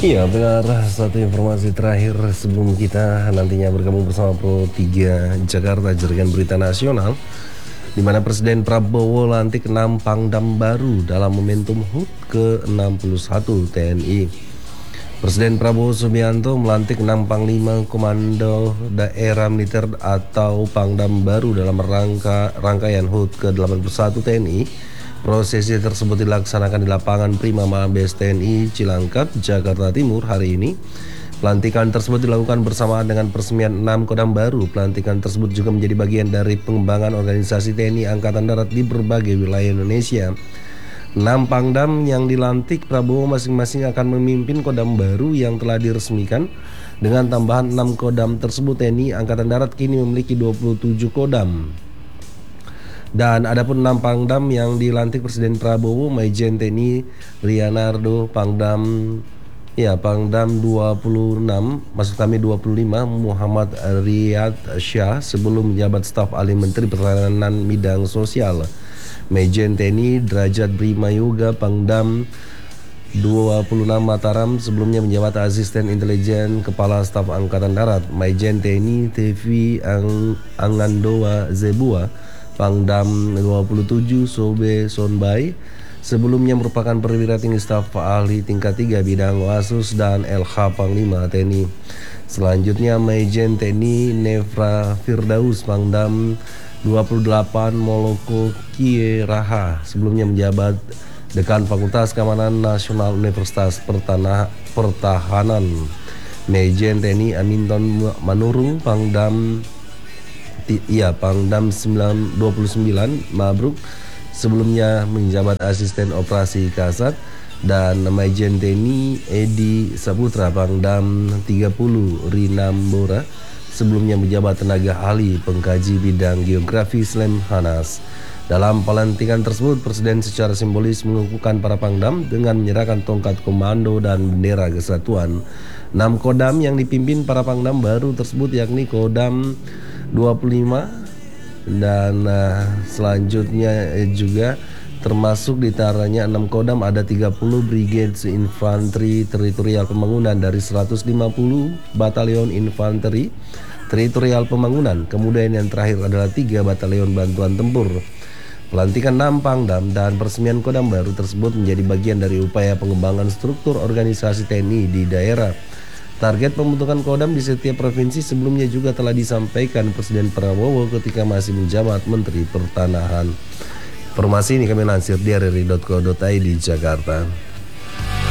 Iya benar, satu informasi terakhir sebelum kita nantinya bergabung bersama Pro 3 Jakarta Jaringan Berita Nasional, di mana Presiden Prabowo lantik 6 Pangdam baru dalam momentum HUT ke-61 TNI. Presiden Prabowo Subianto melantik 6 Panglima Komando Daerah Militer atau Pangdam baru dalam rangkaian HUT ke-81 TNI. Prosesi tersebut dilaksanakan di lapangan Prima Mabes TNI Cilangkap, Jakarta Timur hari ini. Pelantikan tersebut dilakukan bersamaan dengan peresmian 6 Kodam baru. Pelantikan tersebut juga menjadi bagian dari pengembangan organisasi TNI Angkatan Darat di berbagai wilayah Indonesia. 6 Pangdam yang dilantik Prabowo masing-masing akan memimpin Kodam baru yang telah diresmikan. Dengan tambahan 6 Kodam tersebut, TNI Angkatan Darat kini memiliki 27 Kodam. Dan adapun 6 Pangdam yang dilantik Presiden Prabowo, Majen TNI Rianardo Pangdam 26, maksud kami 25, Muhammad Riyad Syah sebelum menjabat staf ahli Menteri Pertahanan Bidang Sosial. Majen TNI Derajat Brima Yuga Pangdam 26 Mataram sebelumnya menjabat asisten intelijen Kepala Staf Angkatan Darat. Majen TNI TV Angandoa Zebua Pangdam 27 Sobe Sonbai sebelumnya merupakan perwira tinggi staf ahli tingkat 3 bidang Wasus dan LH Panglima TNI. Selanjutnya Majen TNI Nefra Firdaus Pangdam 28 Moloko Kieraha sebelumnya menjabat Dekan Fakultas Keamanan Nasional Universitas Pertahanan. Majen TNI Aminton Manurung Pangdam 29 Mabruk sebelumnya menjabat asisten operasi Kasat. Dan Majen TNI Edi Saputra Pangdam 30 Rinambora sebelumnya menjabat tenaga ahli pengkaji bidang geografi Lemhanas. Dalam pelantikan tersebut, Presiden secara simbolis mengukuhkan para Pangdam dengan menyerahkan tongkat komando dan bendera kesatuan. 6 Kodam yang dipimpin para Pangdam baru tersebut yakni Kodam 25 dan selanjutnya juga termasuk diantaranya 6 Kodam ada 30 Brigade Infanteri Teritorial Pembangunan dari 150 Batalion Infanteri Teritorial Pembangunan. Kemudian yang terakhir adalah 3 Batalion Bantuan Tempur. Pelantikan 6 Pangdam dan peresmian Kodam baru tersebut menjadi bagian dari upaya pengembangan struktur organisasi TNI di daerah. Target pembentukan Kodam di setiap provinsi sebelumnya juga telah disampaikan Presiden Prabowo ketika masih menjabat Menteri Pertanahan. Informasi ini kami lansir di rri.co.id Jakarta.